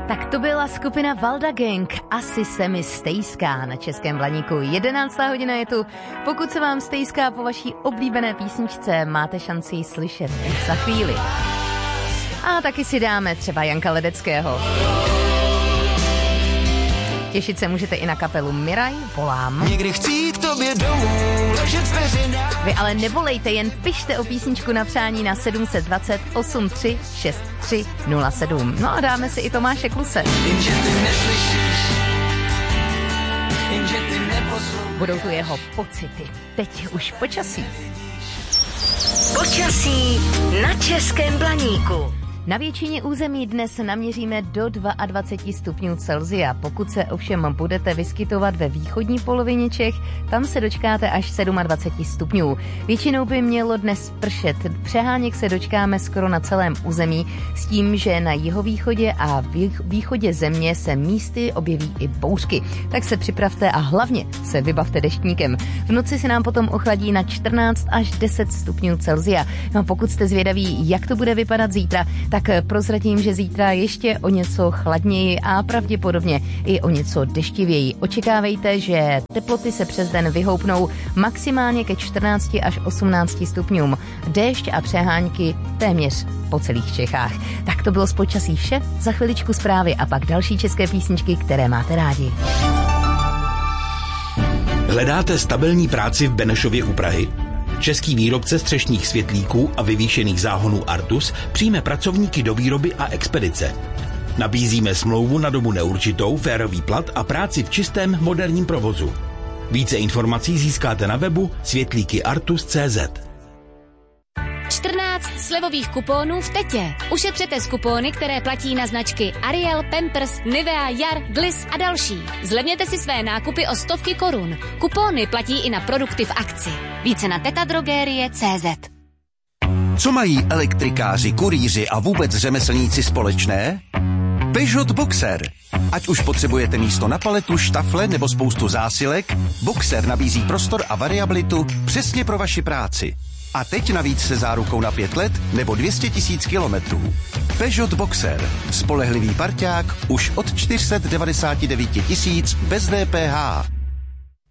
Tak to byla skupina Valda Gang, Asi se mi stejská na Českém Blaníku. 11. hodina je tu. Pokud se vám stejská po vaší oblíbené písničce, máte šanci ji slyšet za chvíli. A taky si dáme třeba Janka Ledeckého. Těšit se můžete i na kapelu Miraj, Volám. Někdy chci k tobě domů, ležet v peřinách. Vy ale nevolejte, jen pište o písničku na přání na 720 83 63 07. No a dáme si i Tomáše Kluse. Jenže ty neslyšíš, jenže ty neposloucháš. Budou tu jeho pocity. Teď už počasí. Počasí na Českém Blaníku. Na většině území dnes naměříme do 22 stupňů Celsia. Pokud se ovšem budete vyskytovat ve východní polovině Čech, tam se dočkáte až 27 stupňů. Většinou by mělo dnes pršet. Přeháněk se dočkáme skoro na celém území, s tím, že na jihovýchodě a východě země se místy objeví i bouřky. Tak se připravte a hlavně se vybavte deštníkem. V noci se nám potom ochladí na 14 až 10 stupňů Celsia. No a pokud jste zvědaví, jak to bude vypadat zítra, tak prozradím, že zítra ještě o něco chladněji a pravděpodobně i o něco deštivěji. Očekávejte, že teploty se přes den vyhoupnou maximálně ke 14 až 18 stupňům. Déšť a přehánky téměř po celých Čechách. Tak to bylo z počasí vše, za chviličku zprávy a pak další české písničky, které máte rádi. Hledáte stabilní práci v Benešově u Prahy? Český výrobce střešních světlíků a vyvýšených záhonů Artus přijme pracovníky do výroby a expedice. Nabízíme smlouvu na dobu neurčitou, férový plat a práci v čistém moderním provozu. Více informací získáte na webu světlíkyartus.cz. 14 slevových kuponů v Tetě. Ušetřete z kupóny, které platí na značky Ariel, Pampers, Nivea, Jar, Gliss a další. Zlevněte si své nákupy o stovky korun. Kupóny platí i na produkty v akci. Více na tetadrogerie.cz. Co mají elektrikáři, kurýři a vůbec řemeslníci společné? Peugeot Boxer. Ať už potřebujete místo na paletu, štafle nebo spoustu zásilek, Boxer nabízí prostor a variabilitu přesně pro vaši práci. A teď navíc se zárukou na 5 let nebo 200 000 kilometrů. Peugeot Boxer. Spolehlivý parťák už od 499 000 bez DPH.